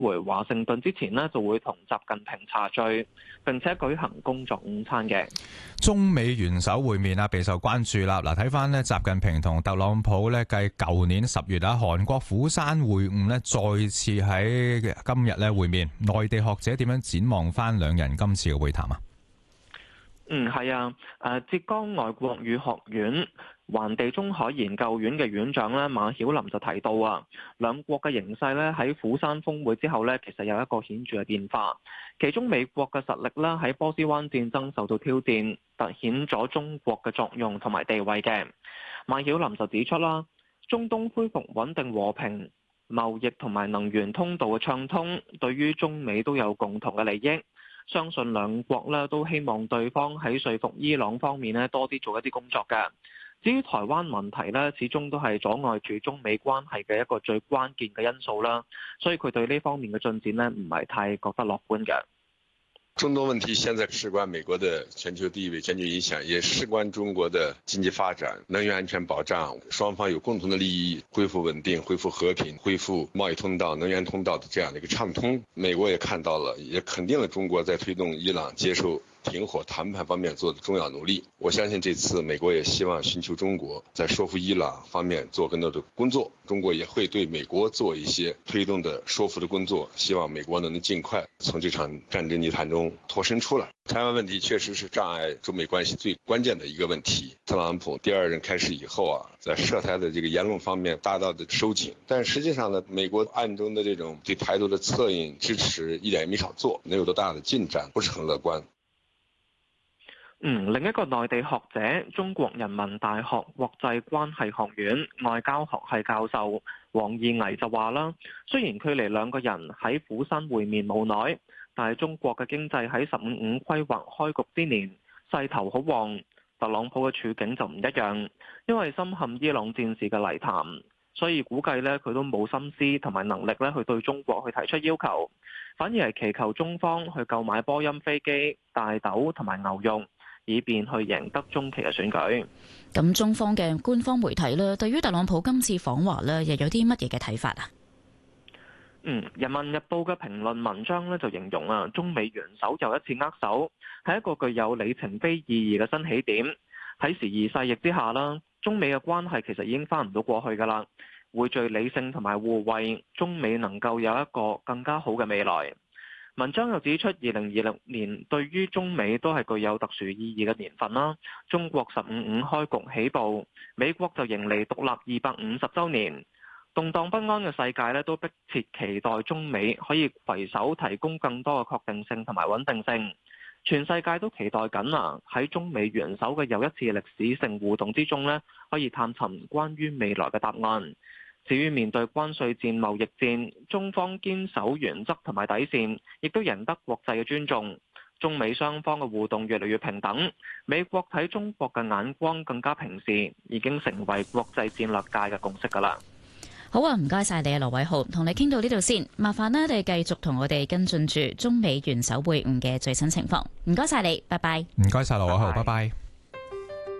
回華盛頓之前呢，就會同習近平茶敘，並且舉行工作午餐嘅。 中美元首會面啊，備受關注啦。嗱，睇翻呢，習近平同特朗普呢，繼舊年10月啊，韓國釜山會晤呢，再次喺今日呢會面。內地學者點樣展望翻兩人今次嘅會談啊？ 係啊，浙江外國語學院環地中海研究院嘅院長咧馬曉林就提到啊，兩國嘅形勢咧喺釜山峰會之後咧，其實有一個顯著嘅變化。其中美國嘅實力咧喺波斯灣戰爭受到挑戰，凸顯咗中國嘅作用同埋地位嘅。馬曉林就指出啦，中東恢復穩定和平、貿易同埋能源通道嘅暢通，對於中美都有共同嘅利益。相信兩國咧都希望對方喺說服伊朗方面咧多啲做一啲工作嘅。至於台灣問題咧，始終都係阻礙住中美關係嘅一個最關鍵嘅因素啦，所以佢對呢方面嘅進展咧唔係太覺得樂觀嘅。 中東問題現在事關美國的全球地位、全球影響，也事關中國的經濟發展、能源安全保障。雙方有共同的利益，恢復穩定、恢復和平、恢復貿易通道、能源通道的這樣的一個暢通。美國也看到了，也肯定了中國在推動伊朗接受停火談判方面做的重要努力。我相信這次美國也希望尋求中國在說服伊朗方面做更多的工作，中國也會對美國做一些推動的說服的工作，希望美國能盡快從這場戰爭泥潭中脫身出來。台灣問題確實是障礙中美關係最關鍵的一個問題。特朗普第二任開始以後啊，在涉台的這個言論方面大大的收緊，但實際上呢，美國暗中的這種對台獨的策應支持一點也沒少做，沒有多大的進展，不是很樂觀。 另一個內地學者，中國人民大學國際關係學院外交學系教授王義毅就話啦，雖然距離兩個人喺釜山會面冇耐，但係中國嘅經濟喺15+5規劃開局之年勢頭好旺，特朗普嘅處境就唔一樣，因為深陷伊朗戰事嘅泥潭，所以估計呢，佢都冇心思同埋能力咧去對中國去提出要求，反而係祈求中方去購買波音飛機、大豆同埋牛肉，以便去贏得中期嘅選舉。 咁中方嘅官方媒體咧，對於特朗普今次訪華咧，又有啲乜嘢嘅睇法啊？ 人民日報嘅評論文章咧就形容啊，中美元首又一次握手，係一個具有里程碑意義嘅新起點。喺時移世易之下啦，中美嘅關係其實已經翻唔到過去噶啦，匯聚理性同埋互惠，中美能夠有一個更加好嘅未來。文章又指出，2026年對於中美都係具有特殊意義嘅年份啦。中國15+5開局起步，美國就迎嚟獨立250週年。動盪不安嘅世界咧，都迫切期待中美可以攜手提供更多嘅確定性同埋穩定性。全世界都期待緊啊！喺中美元首嘅又一次歷史性互動之中咧，可以探尋關於未來嘅答案。至於面對關稅戰、貿易戰，中方堅守原則同埋底線，亦都贏得國際嘅尊重。中美雙方嘅互動越嚟越平等，美國睇中國嘅眼光更加平視，已經成為國際戰略界嘅共識㗎啦。 好啊，唔該晒你啊，羅偉浩，同你傾到呢度先。麻煩呢，你繼續同我哋跟進住中美元首會晤嘅最新情況。唔該晒你，拜拜。 唔該晒羅偉浩，拜拜。